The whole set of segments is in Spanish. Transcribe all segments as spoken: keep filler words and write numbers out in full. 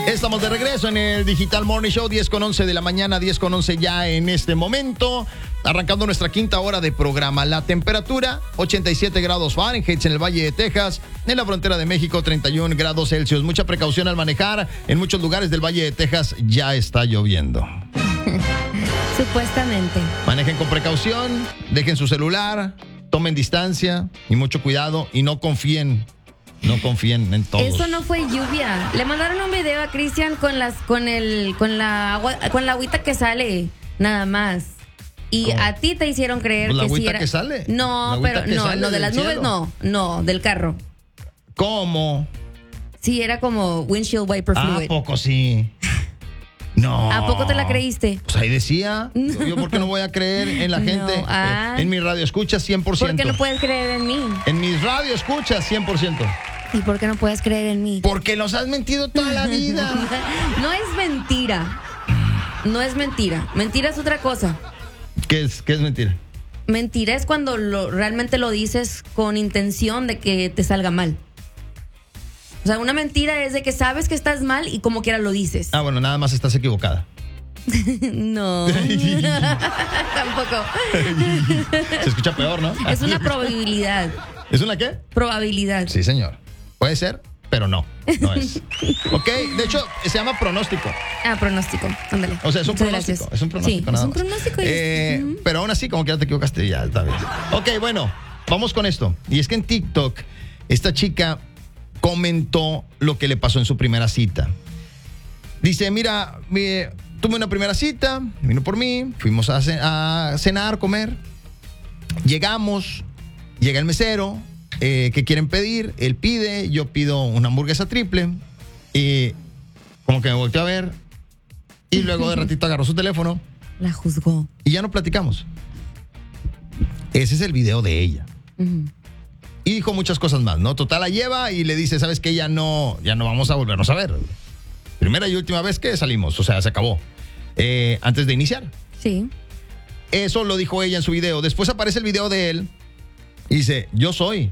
Estamos de regreso en el Digital Morning Show, diez con once de la mañana, diez con once ya en este momento. Arrancando nuestra quinta hora de programa. La temperatura, ochenta y siete grados Fahrenheit en el Valle de Texas. En la frontera de México, treinta y un grados Celsius. Mucha precaución al manejar. En muchos lugares del Valle de Texas ya está lloviendo. Supuestamente. Manejen con precaución, dejen su celular, tomen distancia y mucho cuidado y no confíen. No confíen en todos. Eso no fue lluvia. Le mandaron un video a Cristian con las con el con la agua, con la agüita que sale, nada más. Y ¿Cómo? A ti te hicieron creer Pues la que sí agüita era. que sale. No, La agüita pero que no, sale no de del las nubes, cielo. no, no, del carro. ¿Cómo? Sí, era como windshield wiper ¿A fluid. poco sí? No. ¿A poco te la creíste? Pues ahí decía. Yo, ¿por qué no voy a creer en la No, gente? ah. En mi radio escucha cien por ciento. ¿Por qué no puedes creer en mí? En mis radio escucha cien por ciento. ¿Y por qué no puedes creer en mí? Porque los has mentido toda la vida. No es mentira. No es mentira. Mentira es otra cosa. ¿Qué es, qué es mentira? Mentira es cuando lo, realmente lo dices con intención de que te salga mal. O sea, una mentira es de que sabes que estás mal y como quiera lo dices. Ah, bueno, nada más estás equivocada. No. Tampoco. Se escucha peor, ¿no? Es una probabilidad. ¿Es una qué? Probabilidad. Sí, señor. Puede ser, pero no. No es. Ok, de hecho, se llama pronóstico. Ah, pronóstico. Ándale. O sea, es un Muchas pronóstico. gracias. Es un pronóstico, Sí, nada es un más. pronóstico. y- Eh, Ujú. Pero aún así, como que ya te equivocaste, ya está bien. Ok, bueno, vamos con esto. Y es que en TikTok, esta chica comentó lo que le pasó en su primera cita. Dice, mira, mi- tuve una primera cita, vino por mí, fuimos a, ce- a cenar, comer. Llegamos, llega el mesero, eh, ¿qué quieren pedir? Él pide, yo pido una hamburguesa triple. Y como que me volteó a ver. Y luego de ratito agarró su teléfono La juzgó. y ya no platicamos. Ese es el video de ella. Ujú. Y dijo muchas cosas más, ¿no? Total, la lleva y le dice, ¿sabes qué? Ya no, ya no vamos a volvernos a ver. Primera y última vez que salimos, o sea, se acabó. Eh, antes de iniciar. Sí. Eso lo dijo ella en su video. Después aparece el video de él y dice, yo soy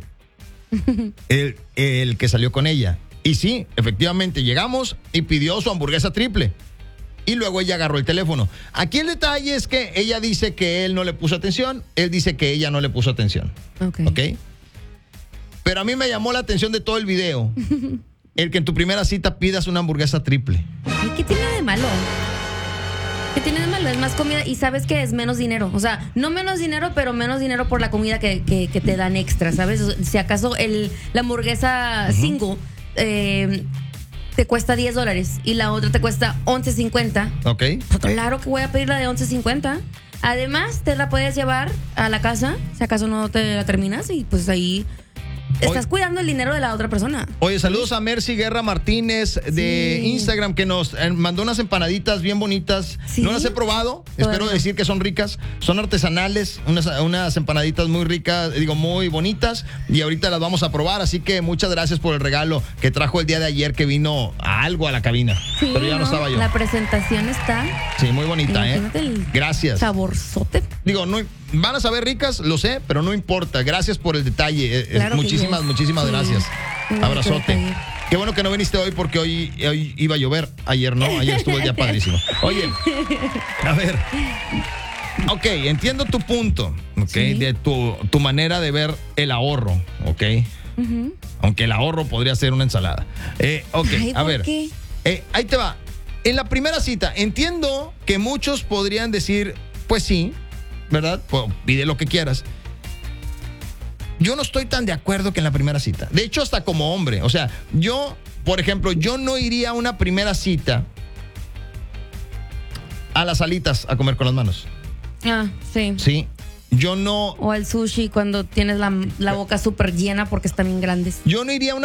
el, el que salió con ella. Y sí, efectivamente, llegamos y pidió su hamburguesa triple. Y luego ella agarró el teléfono. Aquí el detalle es que ella dice que él no le puso atención, él dice que ella no le puso atención. Ok. ¿Ok? Pero a mí me llamó la atención de todo el video el que en tu primera cita pidas una hamburguesa triple. Ay, ¿qué tiene de malo? ¿Qué tiene de malo? Es más comida y sabes que es menos dinero. O sea, no menos dinero, pero menos dinero por la comida que, que, que te dan extra, ¿sabes? Si acaso el, la hamburguesa uh-huh. single eh, te cuesta diez dólares y la otra te cuesta once cincuenta. Ok. Pues claro que voy a pedir la de once cincuenta. Además, te la puedes llevar a la casa, si acaso no te la terminas y pues ahí estás Oye, cuidando el dinero de la otra persona. Oye, saludos a Mercy Guerra Martínez de Sí. Instagram que nos eh, mandó unas empanaditas bien bonitas. ¿Sí? No las he probado, Todavía espero no. decir que son ricas. Son artesanales, unas, unas empanaditas muy ricas, digo, muy bonitas. Y ahorita las vamos a probar, así que muchas gracias por el regalo que trajo el día de ayer que vino a algo a la cabina. Sí, Pero ya no, ¿no? estaba yo. La presentación está. Sí, muy bonita, Imagínate ¿eh? el Gracias. saborzote. Digo, no, van a saber ricas, lo sé, pero no importa. Gracias por el detalle. Eh, Claro que muchísimas, yes. muchísimas Sí. gracias. Muy bonito Abrazote. detalle. Qué bueno que no viniste hoy porque hoy, hoy iba a llover. Ayer no, ayer estuvo el día padrísimo. Oye, a ver. Ok, entiendo tu punto, ok, Sí. de tu, tu manera de ver el ahorro, ok. Ujú. Aunque el ahorro podría ser una ensalada. Eh, ok, Ay, a ¿por ver. qué? Eh, ahí te va. En la primera cita, entiendo que muchos podrían decir, pues sí, ¿verdad? Pues, pide lo que quieras. Yo no estoy tan de acuerdo que en la primera cita. De hecho, hasta como hombre. O sea, yo, por ejemplo, yo no iría a una primera cita a las alitas a comer con las manos. Ah, sí. Sí. Yo no, O al sushi cuando tienes la, la boca súper llena porque están bien grandes. yo no iría a una